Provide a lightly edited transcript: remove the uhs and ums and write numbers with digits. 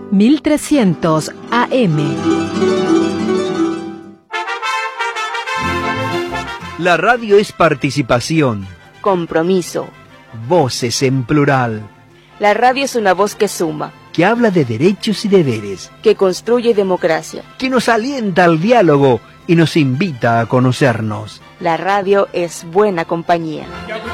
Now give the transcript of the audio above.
1300 AM. La radio es participación, compromiso, voces en plural, la radio es una voz que suma, que habla de derechos y deberes, que construye democracia, que nos alienta al diálogo y nos invita a conocernos. La radio es buena compañía.